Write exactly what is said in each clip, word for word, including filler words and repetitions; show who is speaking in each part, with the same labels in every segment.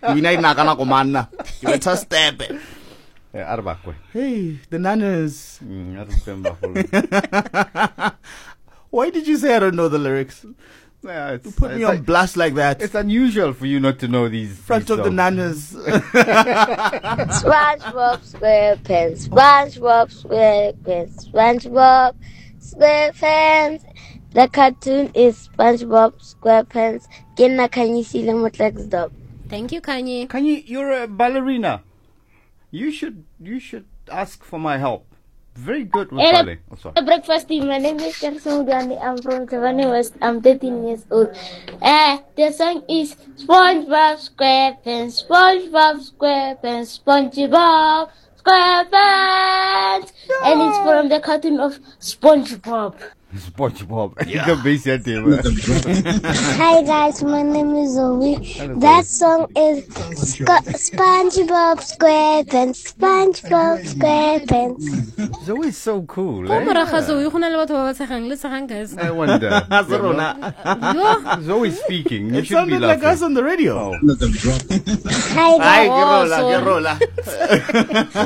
Speaker 1: You need na kana komana. You better step.
Speaker 2: Hey,
Speaker 1: the nanas. Why did you say I don't know the lyrics?
Speaker 2: Yeah, it's,
Speaker 1: you put me on like, blast like that.
Speaker 2: It's unusual for you not to know these.
Speaker 1: Front
Speaker 2: these
Speaker 1: of the nanas.
Speaker 3: SpongeBob SquarePants, SpongeBob SquarePants, SpongeBob SquarePants. The cartoon is SpongeBob SquarePants. Kenna Kanye Sile Motlex Dog.
Speaker 4: Thank you, Kanye.
Speaker 2: Kanye, you're a ballerina. You should you should ask for my help. Very good with ballet. Oh, sorry.
Speaker 3: Breakfast team. My name is Kerson Gandhi. I'm from Savannah West. I'm thirteen years old. Uh, the song is SpongeBob SquarePants, SpongeBob SquarePants, SpongeBob SquarePants, no. And it's from the cartoon of SpongeBob.
Speaker 2: SpongeBob.
Speaker 1: Yeah.
Speaker 3: Hi guys, my name is Zoe. That song is Sc- SpongeBob SquarePants, SpongeBob SquarePants.
Speaker 2: Zoe is so cool.
Speaker 4: Eh?
Speaker 2: I
Speaker 4: wonder.
Speaker 2: Zoe speaking. You
Speaker 1: it
Speaker 2: should be
Speaker 1: sounded like us on the radio.
Speaker 3: Oh. Hi guys.
Speaker 1: Hi,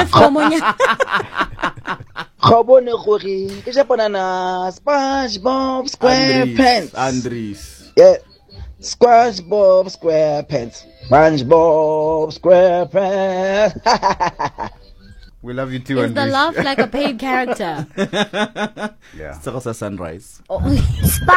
Speaker 5: Khabone gore ke japanana SpongeBob SquarePants.
Speaker 1: Andries.
Speaker 5: Yeah. SpongeBob SquarePants. SpongeBob SquarePants.
Speaker 2: We love you too,
Speaker 4: Is
Speaker 2: Andries.
Speaker 4: the laugh like a paid character?
Speaker 2: Yeah.
Speaker 1: It's sunrise.
Speaker 4: Oh.